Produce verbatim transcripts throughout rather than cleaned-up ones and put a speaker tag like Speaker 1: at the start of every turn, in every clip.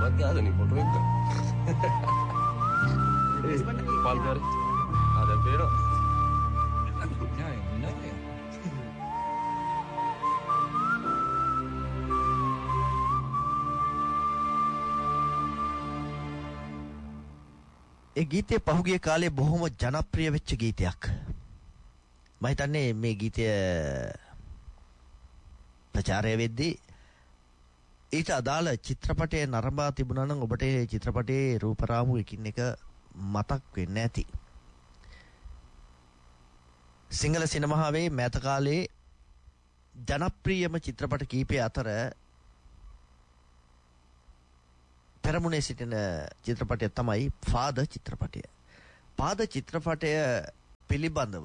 Speaker 1: මත් ගහදනි ෆොටෝ එක. පල්තරි. ආ දැන් පේනවා. නෑ නෑ.
Speaker 2: ඒ ගීතය පහුගිය කාලේ බොහොම ජනප්‍රිය වෙච්ච ගීතයක්. මම හිතන්නේ මේ ගීතය ප්‍රචාරය වෙද්දී ඊට අදාළ චිත්‍රපටයේ නරඹා තිබුණා නම් ඔබට ඒ චිත්‍රපටයේ රූපරාමු එකින් එක මතක් වෙන්නේ නැති. සිංහල සිනමාවේ මෑත කාලේ ජනප්‍රියම චිත්‍රපට කීපය අතර පෙරමුණේ සිටින චිත්‍රපටය තමයි පාද චිත්‍රපටය. පාද චිත්‍රපටය පිළිබඳව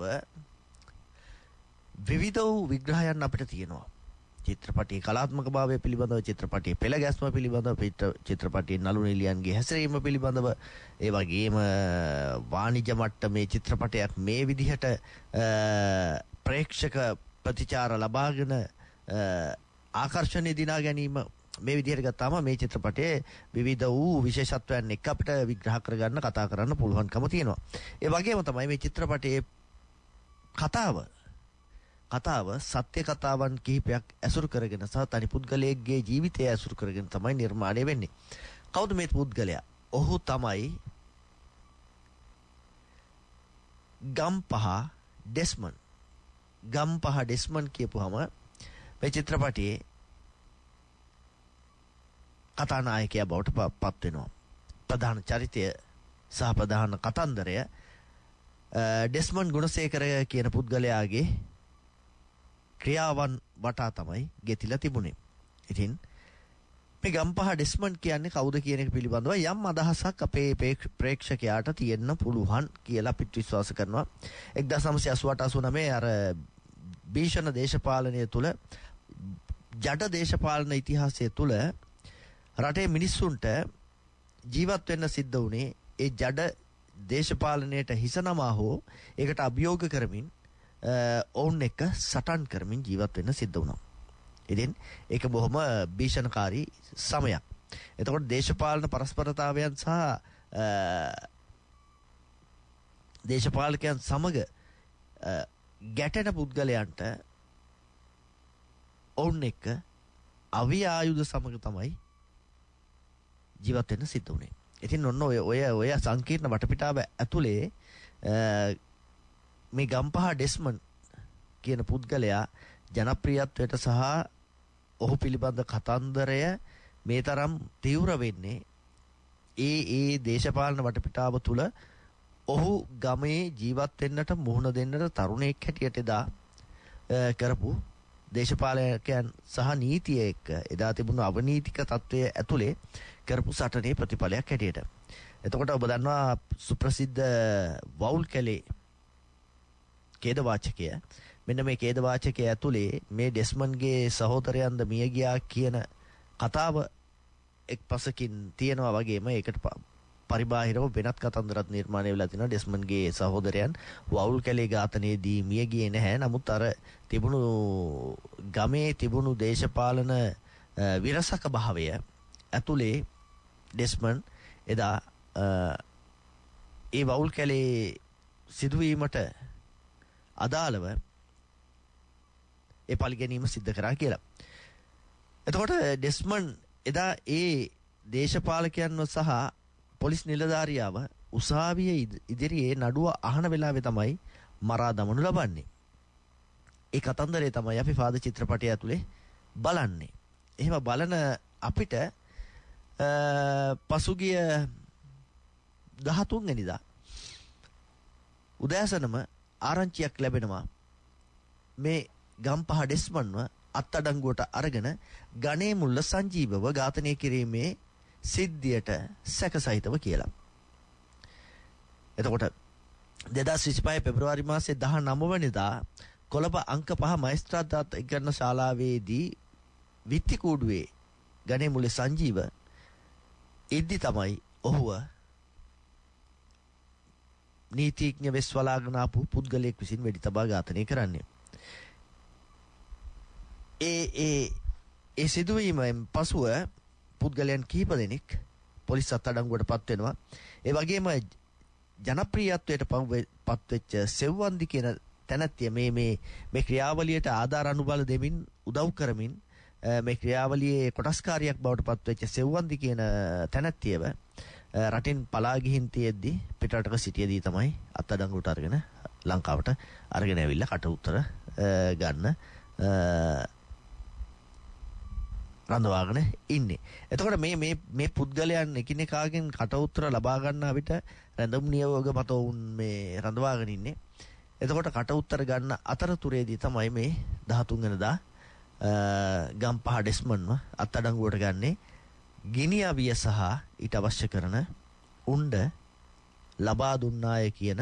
Speaker 2: විවිධ වූ විග්‍රහයන් අපිට තියෙනවා. චිත්‍රපටයේ කලාත්මක භාවය පිළිබඳව, චිත්‍රපටයේ පෙළ ගැස්ම පිළිබඳව, චිත්‍රපටයේ නළු නිළියන්ගේ හැසිරීම පිළිබඳව, ඒ වගේම වාණිජ්‍ය මට්ටමේ චිත්‍රපටයක් මේ විදිහට ප්‍රේක්ෂක ප්‍රතිචාර ලබාගෙන ආකර්ෂණය දිනා ගැනීම මේ විදිහට ගත්තාම මේ චිත්‍රපටයේ විවිධ වූ විශේෂත්වයන් එක්ක අපිට විග්‍රහ කරගන්න, කතා කරන්න පුළුවන්කම තියෙනවා. ඒ වගේම තමයි මේ චිත්‍රපටයේ කතාව කතාව සත්‍ය කතාවන් කිහිපයක් ඇසුරු කරගෙන සහ තනි පුද්ගලයෙක්ගේ ජීවිතය ඇසුරු කරගෙන තමයි නිර්මාණය වෙන්නේ. කවුද මේ පුද්ගලයා? ඔහු තමයි ගම්පහ ඩෙස්මන්. ගම්පහ ඩෙස්මන් කියපුවම මේ චිත්‍රපටයේ කතානායකයා බවට පත් වෙනවා. ප්‍රධාන චරිතය සහ ප්‍රධාන කතන්දරය ඩෙස්මන් ගුණසේකර කියන පුද්ගලයාගේ ක්‍රියාවන් වටා තමයි ගෙතිලා තිබුණේ. ඉතින් මේ ගම්පහ ඩෙස්මන් කියන්නේ කවුද කියන එක පිළිබඳව යම් අදහසක් අපේ ප්‍රේක්ෂකයාට තියෙන්න පුළුවන් කියලා අපිට විශ්වාස කරනවා. එක්දාස් නවසිය අසූඅට අසූනවය අර භීෂණ දේශපාලනය තුළ, ජඩ දේශපාලන ඉතිහාසය තුළ රටේ මිනිස්සුන්ට ජීවත් වෙන්න සිද්ධ වුණේ ඒ ජඩ දේශපාලනයට හිස නමා හෝ ඒකට අභියෝග කරමින් ඔවුන් එක්ක සටන් කරමින් ජීවත් වෙන්න සිද්ධ වුණා. ඉතින් ඒක බොහොම භීෂණකාරී සමයක්. එතකොට දේශපාලන පරස්පරතාවයන් සහ දේශපාලකයන් සමග ගැටෙන පුද්ගලයන්ට ඔවුන් එක්ක අවි ආයුධ සමග තමයි ජීවත් වෙන්න සිද්ධ වුණේ. ඉතින් ඔන්න ඔය ඔය ඔය සංකීර්ණ වටපිටාව ඇතුලේ මේ ගම්පහ ඩෙස්මන් කියන පුද්ගලයා ජනප්‍රියත්වයට සහ ඔහු පිළිබඳ කතන්දරය මේ තරම් තීව්‍ර වෙන්නේ ඒ ඒ දේශපාලන වටපිටාව තුළ ඔහු ගමේ ජීවත් වෙන්නට මුහුණ දෙන්නට තරුණයෙක් හැටියට එදා කරපු දේශපාලකයන් සහ නීතිය එක්ක එදා තිබුණු අවනීතික තත්වය ඇතුලේ කරපු සටනේ ප්‍රතිඵලයක් හැටියට. එතකොට ඔබ දන්නවා සුප්‍රසිද්ධ වවුල් කැලේ ඛේදවාචකය. මෙන්න මේ ඛේදවාචකය ඇතුලේ මේ ඩෙස්මන්ගේ සහෝදරයන්ද මිය ගියා කියන කතාව එක්පසකින් තියෙනවා වගේම ඒකට පරිබාහිරව වෙනත් කතන්දරත් නිර්මාණය වෙලා තිනවා. ඩෙස්මන්ගේ සහෝදරයන් වවුල් කැලේ ඝාතනයේදී මිය ගියේ නැහැ. නමුත් අර තිබුණු ගමේ තිබුණු දේශපාලන විරසක භාවය ඇතුලේ ඩෙස්මන් එදා ඒ වවුල් කැලේ සිදුවීමට අදාළව ඒ පරිගැනීම සිද්ධ කරා කියලා. එතකොට ඩෙස්මන් එදා ඒ දේශපාලකයන්ව සහ පොලිස් නිලධාරියාව උසාවිය ඉදිරියේ නඩුව අහන වෙලාවේ තමයි මරා දමනු ලබන්නේ. ඒ කතන්දරේ තමයි අපි පාද චිත්‍රපටය ඇතුලේ බලන්නේ. එහෙම බලන අපිට පසුගිය දහතුන් වෙනිදා උදෑසනම ආරංචියක් ලැබෙනවා මේ ගම්පහ ඩෙස්මන්ව අත්අඩංගුවට අරගෙන ගණේ මුල්ල සංජීවව ඝාතනය කිරීමේ සිද්ධියට සැකසහිතව කියලා. එතකොට දෙදාස් විසිපහ පෙබරවාරි මාසයේ දහනවය වෙනිදා කොළඹ අංක පහ මහේස්ත්‍රාත් ඉගන්න ශාලාවේදී විත්ති කූඩුවේ ගණේ මුල්ල සංජීව ඉද්දි තමයි ඔහුව නීතිඥ වෙස් වලාගෙන ආපු පුද්ගලයෙක් විසින් වෙඩි තබා ඝාතනය කරන්නේ. ඒ ඒ ඒ සිදුවීමෙන් පසුව පුද්ගලයන් කිහිප දෙනෙක් පොලිස් අත්අඩංගුවට පත් වෙනවා. ඒ වගේම ජනප්‍රියත්වයට පත් වෙච්ච සෙව්වන්දි කියන තැනැත්තිය මේ මේ මේ ක්‍රියාවලියට ආධාර අනුබල දෙමින් උදව් කරමින් මේ ක්‍රියාවලියේ කොටස්කාරියක් බවට පත් වෙච්ච සෙව්වන්දි කියන තැනැත්තියව රටින් පලා ගිහින් තියෙද්දි පිටරටක සිටියේදී තමයි අත්අඩංගුවට අරගෙන ලංකාවට අරගෙන ඇවිල්ලා කට උතර ගන්න රඳවාගෙන ඉන්නේ. එතකොට මේ මේ මේ පුද්ගලයන් එකිනෙකාගෙන් කට උතර ලබා ගන්න විට රැඳුම් නියෝග මත වුන් මේ රඳවාගෙන ඉන්නේ. එතකොට කට උතර ගන්න අතරතුරේදී තමයි මේ දහතුන් වෙනිදා ගම්පහ ඩෙස්මන්ව අත්අඩංගුවට ගන්නේ. ගිනි අවිය සහ ඊට අවශ්‍ය කරන උණ්ඩ ලබා දුන්නාය කියන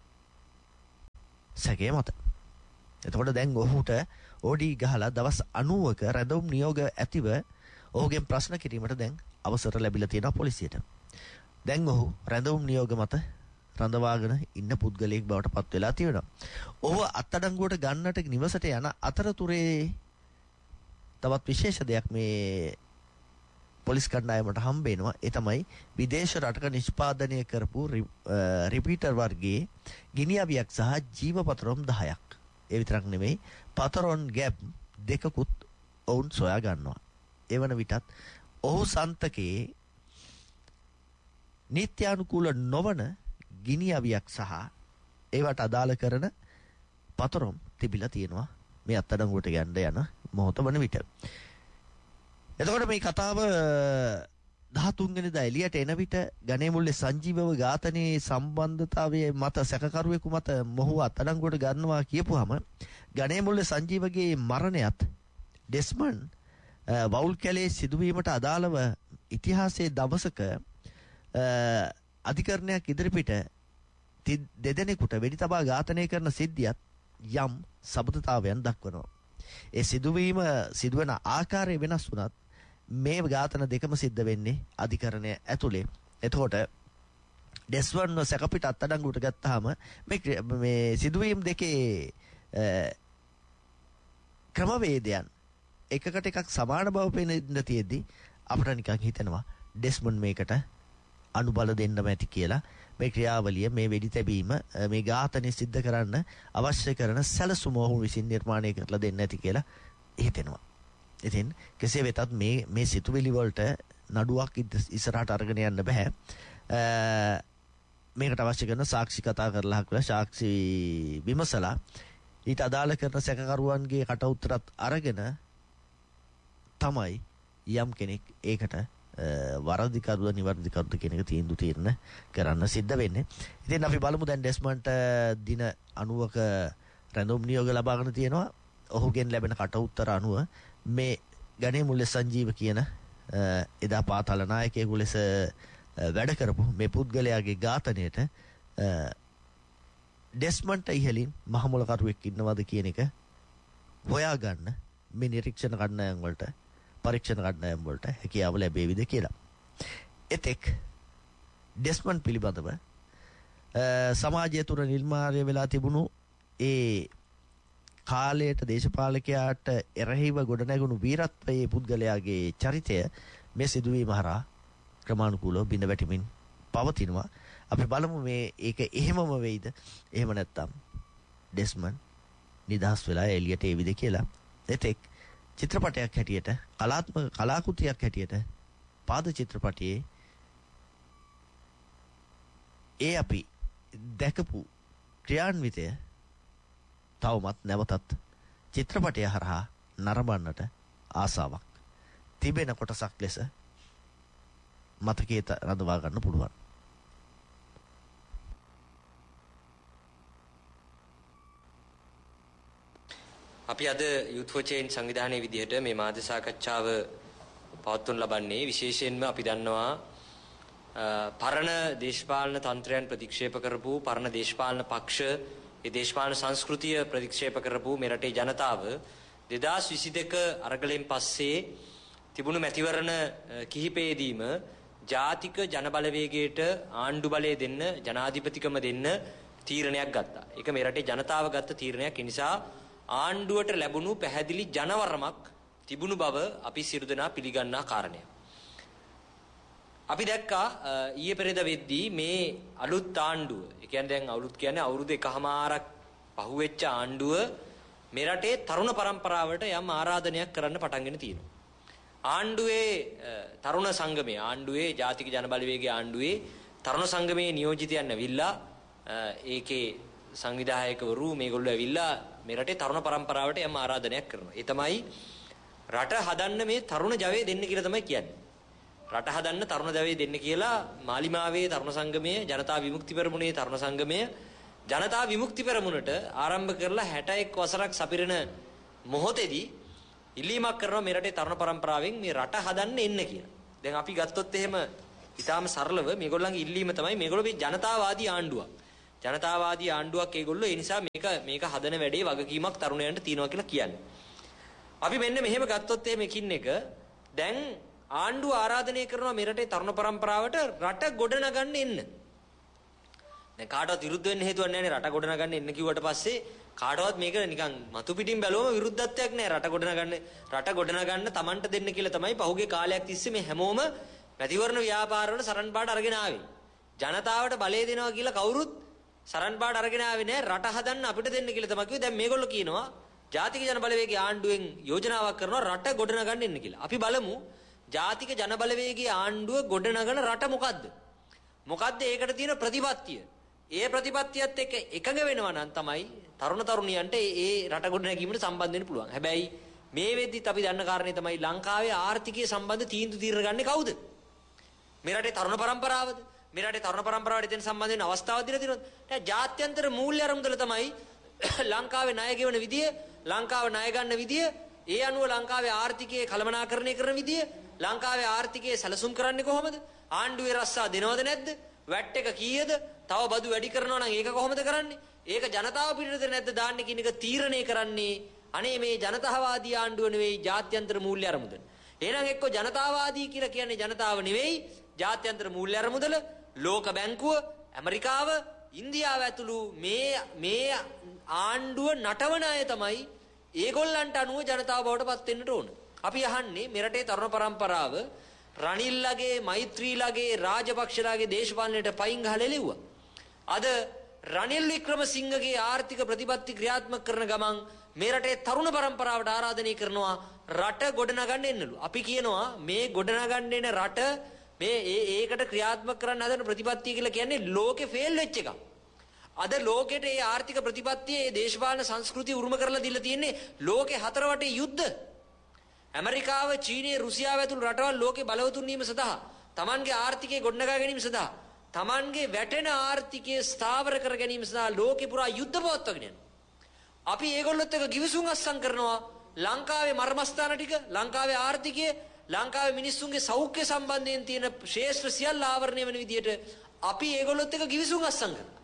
Speaker 2: සැකය මත. එතකොට දැන් ඔහුට ඕඩී ගහලා දවස් අනූවක රැඳුම් නියෝග ඇතිව ඔහුගෙන් ප්‍රශ්න කිරීමට දැන් අවසර ලැබිලා තියෙනවා පොලිසියට. දැන් ඔහු රැඳුම් නියෝග මත රඳවාගෙන ඉන්න පුද්ගලයෙක් බවට පත් වෙලා තියෙනවා. ඔහු අත්අඩංගුවට ගන්නට නිවසට යන අතරතුරේ තවත් විශේෂ දෙයක් මේ පොලිස් කණ්ඩායමට හම්බ වෙනවා. ඒ තමයි විදේශ රටක නිෂ්පාදනය කරපු රිපීටර් වර්ගයේ ගිනි අවියක් සහ ජීව පතරොම් දහයක්. ඒ විතරක් නෙමෙයි පතරොන් ගැප් දෙකකුත් ඔවුන් සොයා ගන්නවා. එවන විටත් ඔහු සන්තකේ නිත්‍යානුකූල නොවන ගිනි අවියක් සහ ඒවට අදාළ කරන පතරොම් තිබිලා තියෙනවා මේ අත්අඩංගුවට ගන්න යන මොහොත වන විට. එතකොට මේ කතාව දහතුන් වෙනිදා එළියට එන විට ගණේමුල්ලේ සංජීවව ඝාතනයේ සම්බන්ධතාවයේ මත සැකකරුවෙකු මත මොහු අත්අඩංගුවට ගන්නවා කියපුවාම ගණේමුල්ලේ සංජීවගේ මරණයත් ඩෙස්මන්ඩ් වවුල් කැලේ සිදුවීමට අදාළව ඉතිහාසයේ දවසක අධිකරණයක් ඉදිරිපිට දෙදෙනෙකුට වෙඩි තබා ඝාතනය කරන සිද්ධියත් යම් සබඳතාවයන් දක්වනවා. ඒ සිදුවීම සිදුවන ආකාරය වෙනස් වුණත් මේ ඝාතන දෙකම සිද්ධ වෙන්නේ අධිකරණය ඇතුලේ. එතකොට ඩෙස්මන්ඩ්ව සැකපිට අත්අඩංගුවට ගත්තාම මේ මේ සිදුවීම් දෙකේ ක්‍රමවේදයන් එකකට එකක් සමාන බව පේන තියෙද්දි අපිට නිකන් හිතෙනවා ඩෙස්මන්ඩ් මේකට අනුබල දෙන්නම ඇති කියලා. මේ ක්‍රියාවලිය මේ වෙඩි තැබීම මේ ඝාතනය සිද්ධ කරන්න අවශ්‍ය කරන සැලසුම ඔහු විසින් නිර්මාණය කරලා දෙන්න ඇති කියලා හිතෙනවා. ඉතින් කෙසේ වෙතත් මේ මේ සිතුවිලි වලට නඩුවක් ඉස්සරහට අරගෙන යන්න බෑ. මේකට අවශ්‍ය කරන සාක්ෂි කතා කරලා හක්ලා සාක්ෂි විමසලා ඊට අදාළ කරන සැකකරුවන්ගේ කට උතරත් අරගෙන තමයි යම් කෙනෙක් ඒකට වරදිකරුව නිවැරදිකරුද කියන එක තීන්දුව తీරන කරන්න සිද්ධ වෙන්නේ. ඉතින් අපි බලමු දැන් ඩෙස්මන්ඩ්ට දින අනූවක රැඳුම් නියෝග ලබාගෙන තියෙනවා. ඔහුගෙන් ලැබෙන කට උත්තර අනුව මේ ගණේමුල්ලේ සංජීව කියන එදා පාතාල නායකයෙකු ලෙස වැඩ කරපු මේ පුද්ගලයාගේ ඝාතනයට ඩෙස්මන්ඩ්ට ඉහලින් මහමුලකරුවෙක් ඉන්නවද කියන එක හොයාගන්න මේ නිරීක්ෂණ කණ්ඩායම් වලට පරීක්ෂණ කණ්ඩායම් වලට හැකියාව ලැබෙවිද කියලා. එතෙක් ඩෙස්මන්ඩ් පිළිබඳව සමාජය තුර නිර්මාණය වෙලා තිබුණු ඒ කාලයට දේශපාලකයාට එරෙහිව ගොඩනැගුණු වීරත්වයේ පුද්ගලයාගේ චරිතය මේ සිදුවීම හරහා ක්‍රමානුකූලව බිඳ වැටෙමින් පවතිනවා. අපි බලමු මේ ඒක එහෙමම වෙයිද එහෙම නැත්නම් ඩෙස්මන්ඩ් නිදහස් වෙලා එළියට එවිද කියලා. එතෙක් චිත්‍රපටයක් හැටියට කලාත්මක කලාකෘතියක් හැටියට පාද චිත්‍රපටයේ ඒ අපි දැකපු ක්‍රියාන්විතය තවමත් නැවතත් චිත්‍රපටය හරහා නරඹන්නට ආසාවක් තිබෙන කොටසක් ලෙස මතකයේ රඳවා ගන්න පුළුවන්.
Speaker 3: අපි අද Youth for Change සංවිධානයේ විදිහට මේ මාධ්‍ය සාකච්ඡාව පවත්වනු ලබන්නේ විශේෂයෙන්ම අපි දන්නවා පරණ දේශපාලන තන්ත්‍රයන් ප්‍රතික්ෂේප කරපු පරණ දේශපාලන පක්ෂ ඒ දේශපාලන සංස්කෘතිය ප්‍රතික්ෂේප කරපු මේ රටේ ජනතාව දෙදාස් විසි දෙක අරගලෙන් පස්සේ තිබුණු මැතිවරණ කිහිපයේදීම ජාතික ජනබලවේගයට ආණ්ඩු බලය දෙන්න ජනාධිපතිකම දෙන්න තීරණයක් ගත්තා. ඒක මේ රටේ ජනතාව ගත්ත තීරණයක්. ඒ නිසා ආණ්ඩුවට ලැබුණු පැහැදිලි ජනවරමක් තිබුණු බව අපි සියලු දෙනා පිළිගන්නා කාරණයක්. අපි දැක්කා ඊයේ පෙරේද වෙද්දී මේ අලුත් ආණ්ඩුව, ඒ කියන්නේ දැන් අලුත් කියන්නේ අවුරුදු එකහමාරක් පහුවෙච්ච ආණ්ඩුව මේ රටේ තරුණ පරම්පරාවට යම් ආරාධනයක් කරන්න පටන්ගෙන තියෙනවා. ආණ්ඩුවේ තරුණ සංගමයේ ආණ්ඩුවේ ජාතික ජනබලවේගයේ ආණ්ඩුවේ තරුණ සංගමයේ නියෝජිතයන් ඇවිල්ලා ඒකේ සංවිධායකවරු මේගොල්ලෝ ඇවිල්ලා මේ රටේ තරුණ පරම්පරාවට යම් ආරාධනයක් කරනවා. ඒ තමයි රට හදන්න මේ තරුණ ජවය දෙන්න කියලා තමයි කියන්නේ. රට හදන්න තරුණ ජවය දෙන්න කියලා මාලිමාවේ තරුණ සංගමයේ ජනතා විමුක්ති පෙරමුණේ තරුණ සංගමයේ ජනතා විමුක්ති පෙරමුණට ආරම්භ කරලා හැට එක් වසරක් සපිරෙන මොහොතේදී ඉල්ලීමක් කරනවා මේ රටේ තරුණ පරම්පරාවෙන් මේ රට හදන්න එන්න කියලා. දැන් අපි ගත්තොත් එහෙම ඉතාලම සරලව මේගොල්ලන්ගේ ඉල්ලීම තමයි මේගොල්ලෝ මේ ජනතාවාදී ආණ්ඩුවක්. ජනතාවාදී ආණ්ඩුවක් ඒගොල්ලෝ ඒ නිසා මේක මේක හදන වැඩේ වගකීමක් තරුණයන්ට තියෙනවා කියලා කියන්නේ. අපි මෙන්න මෙහෙම ගත්තොත් එහෙම එකින් එක දැන් ආණ්ඩුව ආරාධනය කරනවා මේ රටේ තරුණ පරම්පරාවට රට ගොඩනගන්න එන්න. දැන් කාටවත් විරුද්ධ වෙන්න හේතුවක් නැහැ නේ රට ගොඩනගන්න එන්න කිව්වට පස්සේ කාටවත් මේක නිකන් මතු පිටින් බැලුවම විරුද්ධත්වයක් නැහැ රට ගොඩනගන්න රට ගොඩනගන්න Tamanට දෙන්න කියලා තමයි පහුගිය කාලයක් තිස්සේ මේ හැමෝම ප්‍රතිවර්ණ ව්‍යාපාරවල සරන් පාඩ අරගෙන ආවේ. ජනතාවට බලය දෙනවා කියලා කවුරුත් සරන් පාඩ අරගෙන ආවේ නැහැ රට හදන්න අපිට දෙන්න කියලා තමයි කිව්වේ. දැන් මේගොල්ලෝ කියනවා ජාතික ජනබලවේගයේ ආණ්ඩුවෙන් යෝජනාවක් කරනවා රට ගොඩනගන්න එන්න කියලා. අපි බලමු ජාතික ජනබලවේගයේ ආණ්ඩුව ගොඩනගන රට මොකද්ද? මොකද්ද ඒකට තියෙන ප්‍රතිපත්තිය? ඒ ප්‍රතිපත්තියත් එක්ක එකඟ වෙනවා නම් තමයි තරුණ තරුණියන්ට ඒ රට ගොඩනැගීමට සම්බන්ධ වෙන්න පුළුවන්. හැබැයි මේ වෙද්දිත් අපි දන්න කාරණේ තමයි ලංකාවේ ආර්ථිකය සම්බන්ධ තීන්දුව తీරන ගන්නේ කවුද? මේ රටේ තරුණ පරම්පරාවද? මේ රටේ තරුණ පරම්පරාවට දෙන්න සම්බන්ධ වෙන අවස්ථාවක් දීලා තියෙනවද? දැන් ජාත්‍යන්තර මූල්‍ය අරමුදල තමයි ලංකාවේ ණය ගෙවන විදිය, ලංකාව ණය ගන්න විදිය, ඒ අනුව ලංකාවේ ආර්ථිකය කළමනාකරණය කරන විදිය, ලංකාවේ ආර්ථිකය සැලසුම් කරන්නේ කොහොමද? ආණ්ඩුවේ රස්සා දෙනවද නැද්ද? වැට් එක කීයද? තව බදු වැඩි කරනවා නම් ඒක කොහොමද කරන්නේ? ඒක ජනතාව පිළිතුරද නැද්ද දාන්නේ කියන එක තීරණය කරන්නේ අනේ මේ ජනතාවාදී ආණ්ඩුව නෙවෙයි ජාත්‍යන්තර මූල්‍ය අරමුදල. එහෙනම් එක්ක ජනතාවාදී කියලා කියන්නේ ජනතාව නෙවෙයි ජාත්‍යන්තර මූල්‍ය අරමුදල, ලෝක බැංකුව, ඇමරිකාව, ඉන්දියාව ඇතුළු මේ මේ ආණ්ඩුව නටවන අය තමයි ඒගොල්ලන්ට අනුව ජනතාව බවට පත් වෙන්නට ඕන. අපි අහන්නේ මෙරටේ තරුණ පරම්පරාව රනිල්ලගේ, මෛත්‍රීලගේ, රාජපක්ෂලාගේ දේශපාලනයට පයින් ගහලා එළිව්වා. අද රනිල් වික්‍රමසිංහගේ ආර්ථික ප්‍රතිපත්ති ක්‍රියාත්මක කරන ගමන් මේ රටේ තරුණ පරම්පරාවට ආරාධනය කරනවා රට ගොඩනගන්න එන්නලු. අපි කියනවා මේ ගොඩනගන්න එන රට මේ ඒකට ක්‍රියාත්මක කරන්න හදන ප්‍රතිපත්තිය කියලා කියන්නේ ලෝකේ ෆේල් වෙච්ච එකක්. අද ලෝකෙට මේ ආර්ථික ප්‍රතිපත්තිය, මේ දේශපාලන සංස්කෘතිය උරුම කරලා දීලා තියෙන්නේ ලෝකේ හතර වටේ යුද්ධ. ඇමරිකාව, චීනය, රුසියාව ඇතුළු රටවල් ලෝකේ බලවතුන් වීම සඳහා, Tamanගේ ආර්ථිකය ගොඩනගා ගැනීම සඳහා, Tamanගේ වැටෙන ආර්ථිකය ස්ථාවර කර ගැනීම සඳහා ලෝකේ පුරා යුද්ධ පවත්වාගෙන යනවා. අපි ඒගොල්ලොත් එක්ක ගිවිසුම් අත්සන් කරනවා ලංකාවේ මර්මස්ථාන ටික, ලංකාවේ ආර්ථිකය, ලංකාවේ මිනිස්සුන්ගේ සෞඛ්‍ය සම්බන්ධයෙන් තියෙන ශ්‍රේෂ්ඨ සියල්ල ආවරණය වෙන විදියට අපි ඒගොල්ලොත් එක්ක ගිවිසුම් අත්සන් කරනවා.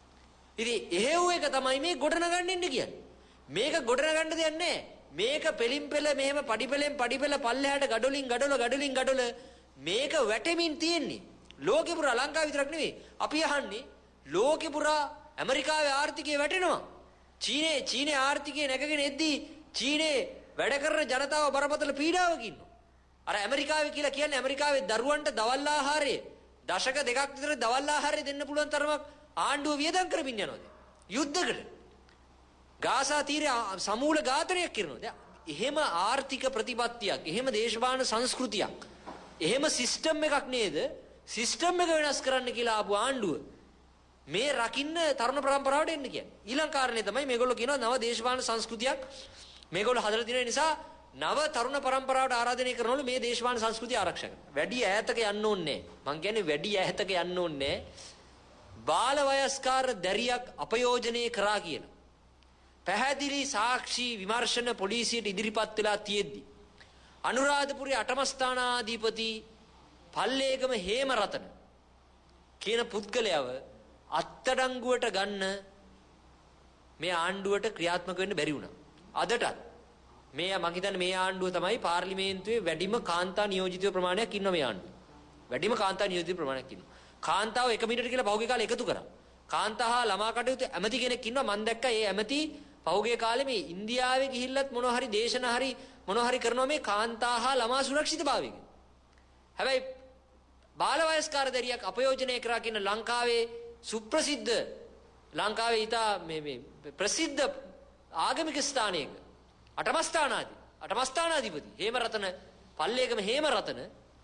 Speaker 3: ඉතින් එහෙව් එක තමයි මේ ගොඩනගන්න ඉන්නේ කියන්නේ. මේක ගොඩනගන්න දෙයක් නැහැ. මේක පෙලින් පෙළ මෙහෙම පඩිපෙලෙන් පඩිපෙළ පල්ලෙහාට ගඩොලින් ගඩොල ගඩොලින් ගඩොල මේක වැටෙමින් තියෙන්නේ. ලෝකෙ පුරා, ලංකාව විතරක් නෙවෙයි. අපි අහන්නේ ලෝකෙ පුරා ඇමරිකාවේ ආර්ථිකය වැටෙනවා. චීනේ චීනේ ආර්ථිකය නැගගෙන එද්දී චීනේ වැඩ කරන ජනතාව බරපතල පීඩාවක ඉන්නවා. අර ඇමරිකාවේ කියලා කියන්නේ ඇමරිකාවේ දරුවන්ට දවල් ආහාරය දශක දෙකක් විතර දවල් ආහාරය දෙන්න පුළුවන් තරමක් ආණ්ඩුව වියදම් කරමින් යනවා. යුද්ධකට ගාසා තීරය සමූල ඝාතනයක් කරනවා. දැන් එහෙම ආර්ථික ප්‍රතිපත්තියක්, එහෙම දේශපාලන සංස්කෘතියක්, එහෙම සිස්ටම් එකක් නේද? සිස්ටම් එක වෙනස් කරන්න කියලා ආපු ආණ්ඩුව මේ රකින්න තරුණ පරම්පරාවට එන්න කියන්නේ. ඊළඟ කාරණේ තමයි මේගොල්ලෝ කියනවා නව දේශපාලන සංස්කෘතියක් මේගොල්ලෝ හදලා තියෙන නිසා නව තරුණ පරම්පරාවට ආරාධනය කරනවලු මේ දේශපාලන සංස්කෘතිය ආරක්ෂා කරන්න. වැඩි ඈතක යන්න ඕනේ නැහැ. මං කියන්නේ වැඩි ඈතක යන්න ඕනේ නැහැ. බාල වයස්කාර දැරියක් අපයෝජනය කරා කියන පැහැදිලි සාක්ෂි විමර්ශන පොලිසියට ඉදිරිපත් වෙලා තියෙද්දි අනුරාධපුරයේ අටමස්ථානාධිපති පල්ලේගම හේමරතන කියන පුද්ගලයාව අත්අඩංගුවට ගන්න මේ ආණ්ඩුවට ක්‍රියාත්මක වෙන්න බැරි වුණා. අදටත් මේ මං හිතන්නේ මේ ආණ්ඩුව තමයි පාර්ලිමේන්තුවේ වැඩිම කාන්තා නියෝජිත ප්‍රමාණයක් ඉන්න මේ ආණ්ඩුව. වැඩිම කාන්තා නියෝජිත ප්‍රමාණයක් ඉන්නවා. කාන්තාව එක මීටර කියලා පහුගිය කාලේ එකතු කරා. කාන්තා හා ළමා කටයුතු ඇමති කෙනෙක් ඉන්නවා. මම දැක්කා ඒ ඇමති පහුගිය කාලේ මේ ඉන්දියාවේ ගිහිල්ලත් මොනවා හරි දේශන හරි මොනවා හරි කරනවා මේ කාන්තා හා ළමා සුරක්ෂිතභාවය. හැබැයි බාලවයස්කාර දැරියක් අපයෝජනය කරා කියන ලංකාවේ සුප්‍රසිද්ධ ලංකාවේ ඉතා මේ මේ ප්‍රසිද්ධ ආගමික ස්ථානයක අටමස්ථානාධි අටමස්ථානාධිපති හේමරතන පල්ලේකම හේමරතන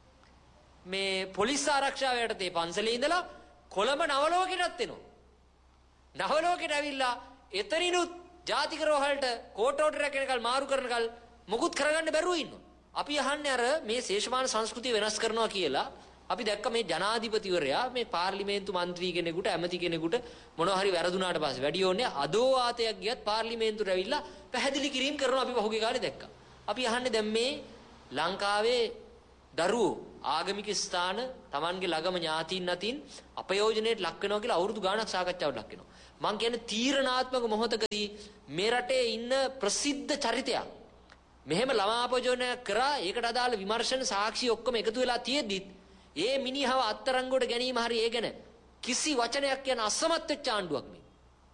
Speaker 3: මේ පොලිස් ආරක්ෂාව යටතේ පන්සලේ ඉඳලා කොළඹ නවලෝකෙටත් එනවා. නවලෝකෙට ඇවිල්ලා එතනිනුත් ජාතික රෝහලට කෝටෝට රැකෙනකල් මාරු කරනකල් මොකුත් කරගන්න බැරුව ඉන්නවා. අපි අහන්නේ අර මේ ශේෂමාන සංස්කෘතිය වෙනස් කරනවා කියලා. අපි දැක්ක මේ ජනාධිපතිවරයා මේ පාර්ලිමේන්තු මන්ත්‍රී කෙනෙකුට ඇමති කෙනෙකුට මොනවා හරි වැරදුනාට පස්සේ වැඩි ඕනේ අදෝ ආතයක් ගියත් පාර්ලිමේන්තුවට ඇවිල්ලා පැහැදිලි කිරීම කරනවා අපි පහුගිය කාලේ දැක්කා. අපි අහන්නේ දැන් මේ ලංකාවේ දරුවෝ ආගමික ස්ථාන Tamanගේ ළඟම ඥාතීන් නැතින් අපයෝජනයට ලක් වෙනවා කියලා අවුරුදු ගාණක් සාකච්ඡාවට ලක් වෙනවා. මම කියන්නේ තීරණාත්මක මොහොතකදී මේ රටේ ඉන්න ප්‍රසිද්ධ චරිතයක් මෙහෙම ළමා අපයෝජනය කරා ඒකට අදාළ විමර්ශන සාක්ෂි ඔක්කොම එකතු වෙලා තියෙද්දිත් ඒ මිනිහව අත්තරංගුවට ගැනීම හරි ඒ ගැන කිසි වචනයක් කියන අසමත් වෙච්ච ආණ්ඩුවක් මේ.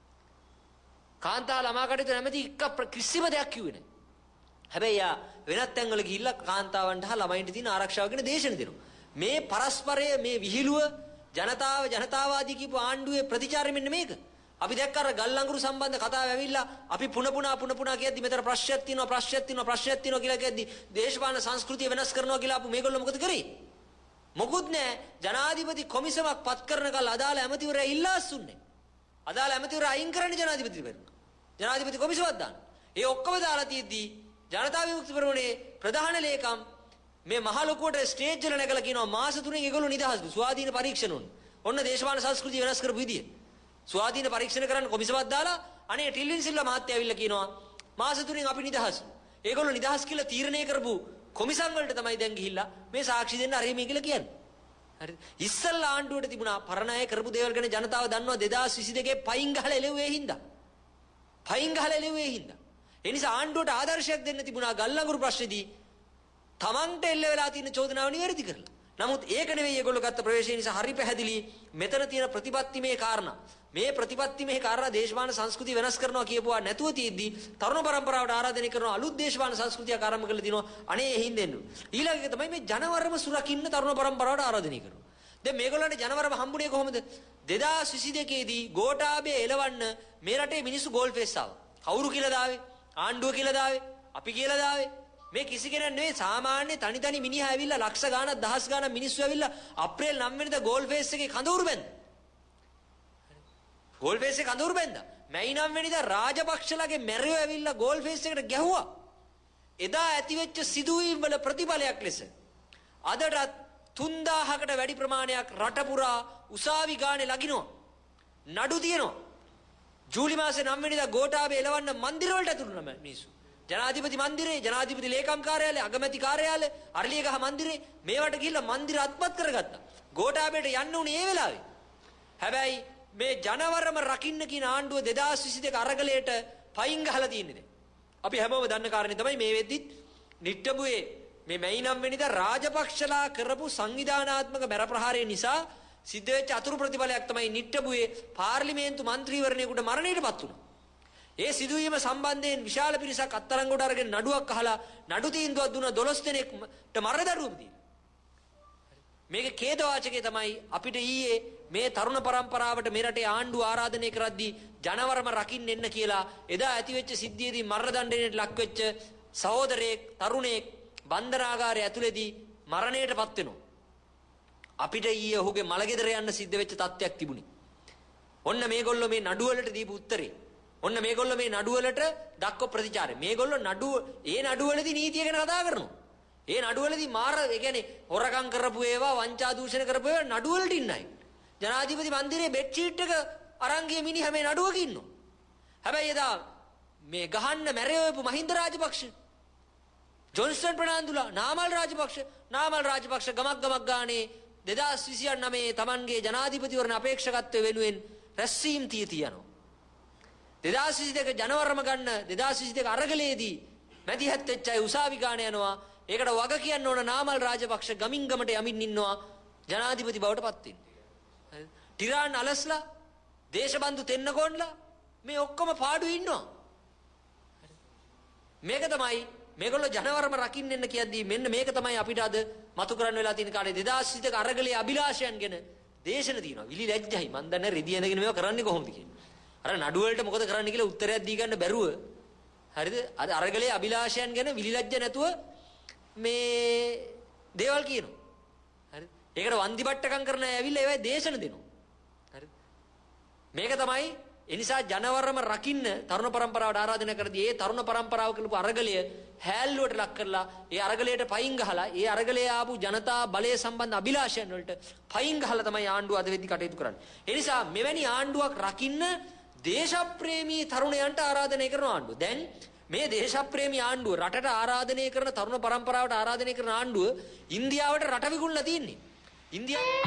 Speaker 3: කාන්තා ළමා කටයුතු නැමැති එක කිසිම දෙයක් කිව්වේ නැහැ. හැබැයි යා වෙනත් තැන්වල ගිහිල්ලා කාන්තාවන්ට හා ළමයින්ට තියෙන ආරක්ෂාව ගැන දේශන දෙනවා. මේ පරස්පරය මේ විහිළුව ජනතාව ජනතාවාදී කියපු ආණ්ඩුවේ ප්‍රතිචාරය මෙන්න මේක. අපි දැක්ක අර ගල්ලංගුරු සම්බන්ධ කතාව ඇවිල්ලා අපි පුන පුනා පුන පුනා කියද්දි මෙතන ප්‍රශ්නයක් තියෙනවා ප්‍රශ්නයක් තියෙනවා ප්‍රශ්නයක් තියෙනවා කියලා කියද්දි දේශපාලන සංස්කෘතිය වෙනස් කරනවා කියලා අපු මේගොල්ලෝ මොකද කරේ? මොකුත් නැහැ. ජනාධිපති කොමිසමක් පත් කරනකල් අදාළ ඇමතිවරයා ඉල්ලා අස්සුන්නේ. අදාළ ඇමතිවරයා අයින් කරන්න ජනාධිපතිවරු. ජනාධිපති කොමිසමක් දාන්න. ඒ ඔක්කොම දාලා තියෙද්දි ජනතා විමුක්ති පෙරමුණේ ප්‍රධාන ලේකම් මේ මහ ලොකුවට ස්ටේජ් වල නැගලා කියනවා මාස තුනෙන් ඒගොල්ලෝ නිදහස්ලු ස්වාධීන පරීක්ෂණ උන්. ඔන්න දේශපාලන සංස්කෘතිය වෙනස් කරපු විදිය. ස්වාධීන පරීක්ෂණ කරන්න කොමිසමක් දාලා අනේ ටිල්වින් සිල්වා මහත්තයා ඇවිල්ලා කියනවා මාස තුනෙන් අපි නිදහස්ලු. ඒගොල්ලෝ නිදහස් කියලා තීරණය කරපු කොමිසම් වලට තමයි දැන් ගිහිල්ලා මේ සාක්ෂි දෙන්න අරේ මේ කියලා කියන්නේ. හරිද? ඉස්සල්ලා ආණ්ඩුවට තිබුණා පරණ අය කරපු දේවල් ගැන ජනතාව දන්නවා දෙදාස් විසි දෙකේ පයින් ගහලා එළෙව්වේ හින්දා. පයින් ගහලා එළෙව්වේ හින්දා. ඒ නිසා ආණ්ඩුවට ආදර්ශයක් දෙන්න තිබුණා ගල්ලංගුරු ප්‍රශ්නේදී තමන්ට එල්ල වෙලා තියෙන චෝදනාව නිවැරදි කරලා. නමුත් ඒක නෙවෙයි ඒගොල්ලෝ ගත්ත ප්‍රවේශය නිසා හරි පැහැදිලි මෙතන තියෙන ප්‍රතිපත්තිමේ කාරණා. මේ ප්‍රතිපත්තිමේ කාරණා දේශපාලන සංස්කෘතිය වෙනස් කරනවා කියපුවා නැතුව තියෙද්දි තරුණ පරම්පරාවට ආරාධනය කරන අලුත් දේශපාලන සංස්කෘතියක් ආරම්භ කරලා දිනවා. අනේ එහින් දෙන්න. ඊළඟ එක තමයි මේ ජනවරම සුරකින්න තරුණ පරම්පරාවට ආරාධනය කරනවා. දැන් මේගොල්ලන්ට ජනවරම හම්බුනේ කොහොමද? දෙදාස් විසි දෙකේ දී ගෝඨාභය එලවන්න මේ රටේ මිනිස්සු ගෝල් ෆේස් ආවා. කවුරු කියලා දාවේ? ආණ්ඩුව කියලා දාවේ? අපි කියලා දාවේ? මේ කිසි කෙනෙක් නෙවෙයි සාමාන්‍ය තනි තනි මිනිහා ඇවිල්ලා ලක්ෂ ගාණක් දහස් ගාණක් මිනිස්සු ඇවිල්ලා අප්‍රේල් නවය වෙනිදා ගෝල් ෆේස් එකේ කඳවුරු බැන්ද. ගෝල් ෆේස් එකේ කඳවුරු බැන්දා. මැයි නවය වෙනිදා රාජපක්ෂලාගේ මැරියෝ ඇවිල්ලා ගෝල් ෆේස් එකට ගැහුවා. එදා ඇතිවෙච්ච සිදුවීම් වල ප්‍රතිඵලයක් ලෙස අදටත් තුන්දාහකට වැඩි ප්‍රමාණයක් රට පුරා උසාවි ගානේ ලගිනවා. නඩු තියෙනවා. ජූලි මාසේ නවය වෙනිදා ගෝඨාභය එලවන්න මන්දිර වලට ඇතුළු වුණා මිනිස්සු. ජනාධිපති මන්දිරේ, ජනාධිපති ලේකම් කාර්යාලය, අගමැති කාර්යාලය, අරලියගහ මන්දිරේ මේවට ගිහිල්ලා මන්දිර අත්පත් කරගත්තා. ගෝඨාභයට යන්න උනේ ඒ වෙලාවේ. හැබැයි මේ ජනවරම රකින්න කියන ආණ්ඩුව දෙදාස් විසි දෙක අරගලයට පයින් ගහලා තියෙන්නේ. අපි හැමෝම දන්න කාරණේ තමයි මේ වෙද්දිත් නිට්ටඹුවේ මේ මැයි නවය වෙනිදා රාජපක්ෂලා කරපු සංවිධානාත්මක බැර ප්‍රහාරය නිසා සිද්ධ වෙච්ච අතුරු ප්‍රතිඵලයක් තමයි නිට්ටඹුවේ පාර්ලිමේන්තු මන්ත්‍රීවරණයකට මරණයටපත් වුණා. ඒ සිදුවීම සම්බන්ධයෙන් විශාල පිරිසක් අත්අඩංගුවට අරගෙන නඩුවක් අහලා නඩු තීන්දුවක් දුන්නා දොළොස් දෙනෙක්ට මරණ දඬුවම දීලා. මේක ඛේදවාචකේ තමයි අපිට ඊයේ මේ තරුණ පරම්පරාවට මේ රටේ ආණ්ඩුව ආරාධනය කරද්දී ජනවරම රකින්න එන්න කියලා එදා ඇතිවෙච්ච සිද්ධියේදී මරණ දඬුවමට ලක් වෙච්ච සහෝදරයෙක් තරුණයෙක් බන්ධනාගාරය ඇතුළේදී මරණයටපත් වෙනවා. අපිට ඊයේ ඔහුගේ මලගෙදර යන්න සිද්ධ වෙච්ච තත්ත්වයක් තිබුණේ. ඔන්න මේගොල්ලෝ මේ නඩුවලට දීපු උත්තරේ. ඔන්න මේගොල්ලෝ මේ නඩුවලට දක්ව ප්‍රතිචාරය. මේගොල්ලෝ නඩුව ඒ නඩුවලදී නීතිය ගැන කතා කරනවා. ඒ නඩුවලදී මාර ඒ කියන්නේ හොරකම් කරපු ඒවා, වංචා දූෂණ කරපු ඒවා නඩුවලට ඉන්නයි. ජනාධිපති මන්දිරයේ බෙඩ් ෂීට් එක අරන් ගිය මිනිහා මේ නඩුවක ඉන්නවා. හැබැයි එදා මේ ගහන්න මැරෙවපු මහින්ද රාජපක්ෂ, ජොන්ස්ටන් ප්‍රනාන්දුලා, නාමල් රාජපක්ෂ, නාමල් රාජපක්ෂ ගමක් ගමක් ගානේ දෙදාස් විසි නවයේ තමන්ගේ ජනාධිපතිවරණ අපේක්ෂකත්වය වෙනුවෙන් රැස්වීම් තිය තියනවා. දෙදාස් විසි දෙක ජනවරම ගන්න දෙදාස් විසි දෙක අරගලයේදී මැදිහත් වෙච්ච අය උසාවි ගාන යනවා. ඒකට වග කියන්න ඕන නාමල් රාජපක්ෂ ගමින් ගමට යමින් ඉන්නවා ජනාධිපති බවට පත් වෙන්න. ටිරාන් අලස්ලා, දේශබන්දු තෙන්නකෝන්ලා මේ ඔක්කොම පාඩුවේ ඉන්නවා. මේක තමයි මේගොල්ලෝ ජනවරම රකින්න එන්න කියද්දී මෙන්න මේක තමයි අපිට අද මතු කරන්න වෙලා තියෙන කාලේ දෙදාස් විසික අරගලයේ අභිලාෂයන් ගැන දේශන තියෙනවා. විලි ලැජ්ජයි. මන් දන්නේ රෙදි ඇඳගෙන මේවා කරන්නේ කොහොමද කියන්නේ. අර නඩු වලට මොකද කරන්න කියලා උත්තරයක් දී ගන්න බැරුව හරිද? අද අරගලයේ අභිලාෂයන් ගැන විලි ලැජ්ජ නැතුව මේ දේවල් කියනවා. හරිද? ඒකට වන්දිපට්ටකම් කරන අය ඇවිල්ලා ඒවයි දේශන දෙනවා. හරිද? මේක තමයි එනිසා ජනවරම රකින්න තරුණ පරම්පරාවට ආරාධනා කරදී ඒ තරුණ පරම්පරාව කළපු අරගලය හැල්ලුවට ලක් කරලා ඒ අරගලයට පයින් ගහලා ඒ අරගලයේ ආපු ජනතා බලය සම්බන්ධ අභිලාෂයන් වලට පයින් ගහලා තමයි ආණ්ඩුව අද වෙද්දි කටයුතු කරන්නේ. ඒ නිසා මෙවැනි ආණ්ඩුවක් රකින්න දේශප්‍රේමී තරුණයන්ට ආරාධනය කරන ආණ්ඩුව. දැන් මේ දේශප්‍රේමී ආණ්ඩුව රටට ආරාධනය කරන තරුණ පරම්පරාවට ආරාධනය කරන ආණ්ඩුව ඉන්දියාවට රට විකුණලා තියෙන්නේ. ඉන්දියාව